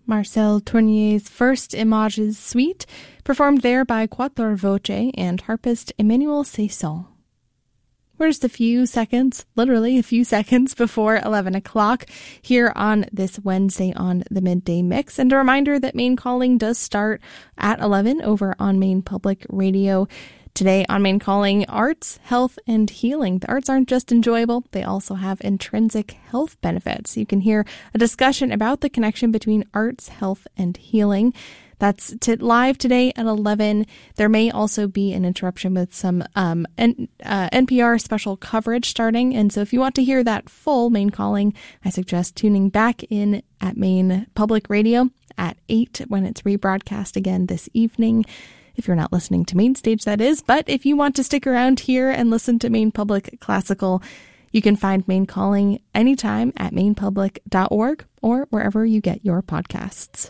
Marcel Tournier's first Images suite, performed there by Quattro Voce and harpist Emmanuel Saison. We're just a few seconds, literally a few seconds before 11 o'clock here on this Wednesday on the Midday Mix. And a reminder that Maine Calling does start at 11 over on Maine Public Radio. Today on Maine Calling, arts, health, and healing. The arts aren't just enjoyable, they also have intrinsic health benefits. You can hear a discussion about the connection between arts, health, and healing. That's live today at 11. There may also be an interruption with some NPR special coverage starting. And so if you want to hear that full Maine Calling, I suggest tuning back in at Maine Public Radio at 8 when it's rebroadcast again this evening. If you're not listening to Main Stage, that is. But if you want to stick around here and listen to Maine Public Classical, you can find Maine Calling anytime at mainepublic.org or wherever you get your podcasts.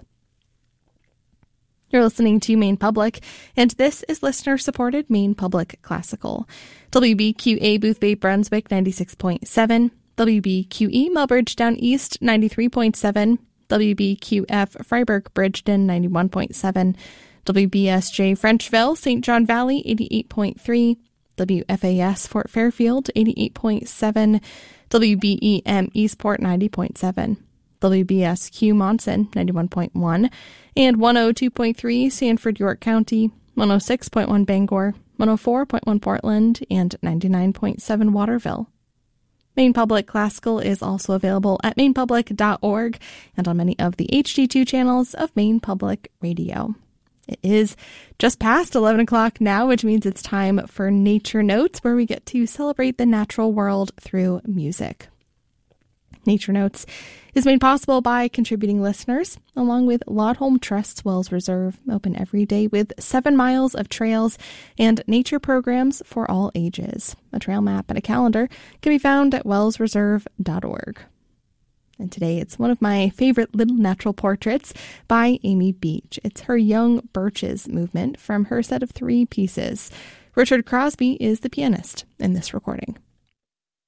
You're listening to Maine Public, and this is listener-supported Maine Public Classical. WBQA Boothbay Brunswick 96.7, WBQE Melbridge Down East 93.7, WBQF Freiburg Bridgeton 91.7, WBSJ Frenchville St. John Valley 88.3, WFAS Fort Fairfield 88.7, WBEM Eastport 90.7. WBSQ Monson 91.1 and 102.3 Sanford York County, 106.1 Bangor, 104.1 Portland, and 99.7 Waterville. Maine Public Classical is also available at mainepublic.org and on many of the HD2 channels of Maine Public Radio. It is just past 11 o'clock now, which means it's time for Nature Notes, where we get to celebrate the natural world through music. Nature Notes is made possible by contributing listeners, along with Laudholm Trust's Wells Reserve, open every day with 7 miles of trails and nature programs for all ages. A trail map and a calendar can be found at wellsreserve.org. And today it's one of my favorite little natural portraits by Amy Beach. It's her Young Birches movement from her set of 3 pieces. Richard Crosby is the pianist in this recording.